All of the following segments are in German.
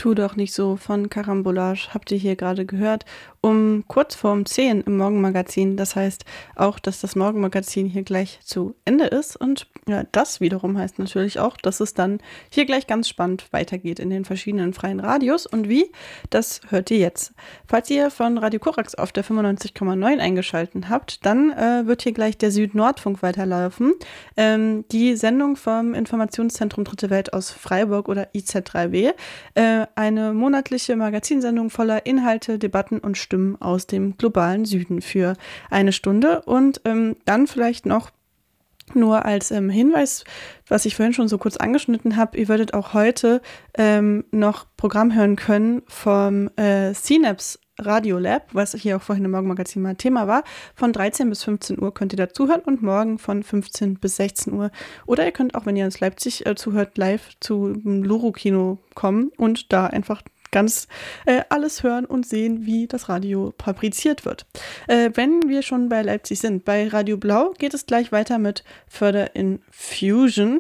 Tu doch nicht so von Karambolage, habt ihr hier gerade gehört, kurz vorm 10 im Morgenmagazin. Das heißt auch, dass das Morgenmagazin hier gleich zu Ende ist. Und ja, das wiederum heißt natürlich auch, dass es dann hier gleich ganz spannend weitergeht in den verschiedenen freien Radios. Und wie, das hört ihr jetzt. Falls ihr von Radio Korax auf der 95,9 eingeschaltet habt, dann wird hier gleich der Süd-Nord-Funk weiterlaufen. Die Sendung vom Informationszentrum Dritte Welt aus Freiburg oder IZ3W. Eine monatliche Magazinsendung voller Inhalte, Debatten und Stimmen aus dem globalen Süden für eine Stunde. Und dann vielleicht noch nur als Hinweis, was ich vorhin schon so kurz angeschnitten habe, ihr werdet auch heute noch Programm hören können vom CNAPS Radio Lab, was hier auch vorhin im Morgenmagazin mal Thema war. Von 13 bis 15 Uhr könnt ihr dazuhören und morgen von 15 bis 16 Uhr. Oder ihr könnt auch, wenn ihr aus Leipzig zuhört, live zum Loro-Kino kommen und da einfach ganz alles hören und sehen, wie das Radio fabriziert wird. Wenn wir schon bei Leipzig sind, bei Radio Blau geht es gleich weiter mit Further in Fusion.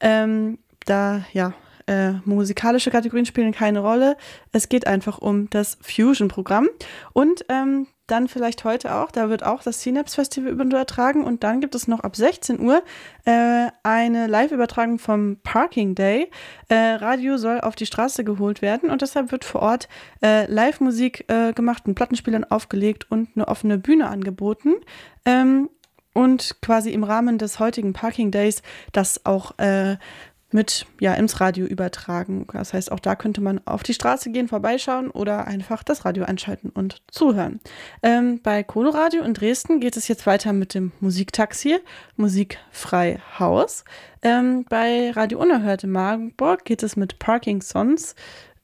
Musikalische Kategorien spielen keine Rolle. Es geht einfach um das Fusion-Programm. Und dann vielleicht heute auch, da wird auch das Synapse Festival übertragen und dann gibt es noch ab 16 Uhr eine Live-Übertragung vom Parking Day. Radio soll auf die Straße geholt werden und deshalb wird vor Ort Live-Musik gemacht, mit Plattenspielern aufgelegt und eine offene Bühne angeboten. Und quasi im Rahmen des heutigen Parking Days das auch ins Radio übertragen. Das heißt, auch da könnte man auf die Straße gehen, vorbeischauen oder einfach das Radio einschalten und zuhören. Bei Coloradio in Dresden geht es jetzt weiter mit dem Musiktaxi, Musikfrei Haus. Bei Radio Unerhört in Marburg geht es mit Parking Sons,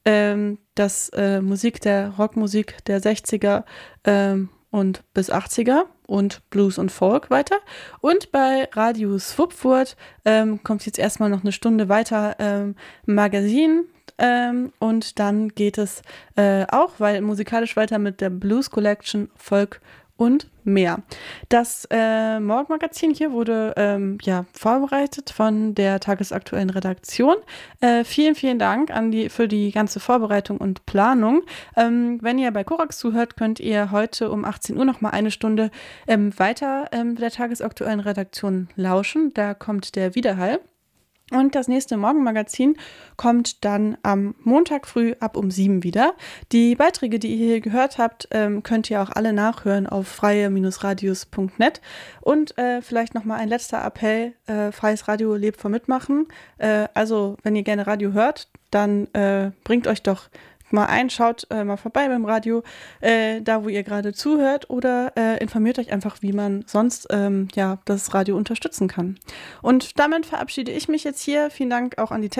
Rockmusik der 60er und bis 80er und Blues und Folk weiter. Und bei Radio Swupfurt kommt jetzt erstmal noch eine Stunde weiter Magazin und dann geht es auch musikalisch weiter mit der Blues Collection, Folk und mehr. Das Morgenmagazin hier wurde vorbereitet von der tagesaktuellen Redaktion. Vielen, vielen Dank für die ganze Vorbereitung und Planung. Wenn ihr bei Korax zuhört, könnt ihr heute um 18 Uhr noch mal eine Stunde weiter der tagesaktuellen Redaktion lauschen. Da kommt der Widerhall. Und das nächste Morgenmagazin kommt dann am Montag früh ab um 7 wieder. Die Beiträge, die ihr hier gehört habt, könnt ihr auch alle nachhören auf freie-radios.net. Und vielleicht nochmal ein letzter Appell, Freies Radio lebt vom Mitmachen. Also wenn ihr gerne Radio hört, dann bringt euch doch mal ein, schaut mal vorbei beim Radio, da wo ihr gerade zuhört oder informiert euch einfach, wie man sonst das Radio unterstützen kann. Und damit verabschiede ich mich jetzt hier. Vielen Dank auch an die